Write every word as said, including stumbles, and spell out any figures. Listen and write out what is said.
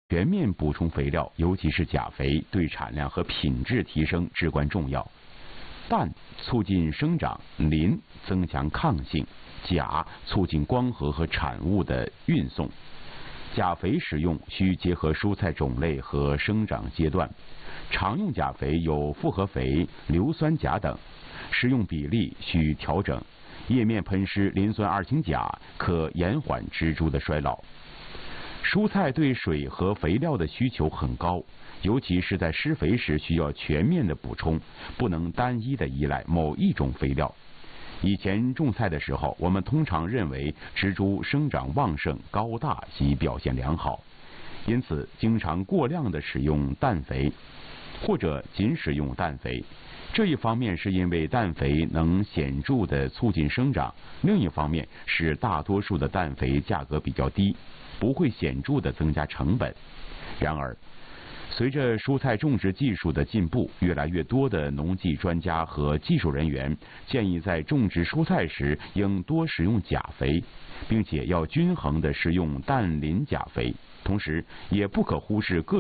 全面补充肥料，尤其是钾肥，对产量和品质提升至关重要。氮促进生长，磷增强抗性，钾促进光合和产物的运送。钾肥使用需结合蔬菜种类和生长阶段，常用钾肥有复合肥、硫酸钾等，使用比例需调整。叶面喷施磷酸二氢钾可延缓植株的衰老。蔬菜对水和肥料的需求很高，尤其是在施肥时需要全面的补充，不能单一的依赖某一种肥料。以前种菜的时候，我们通常认为植株生长旺盛、高大及表现良好，因此经常过量的使用氮肥，或者仅使用氮肥。这一方面是因为氮肥能显著地促进生长，另一方面是大多数的氮肥价格比较低，不会显著地增加成本。然而，随着蔬菜种植技术的进步，越来越多的农技专家和技术人员建议在种植蔬菜时应多使用钾肥，并且要均衡地使用氮磷钾肥，同时也不可忽视各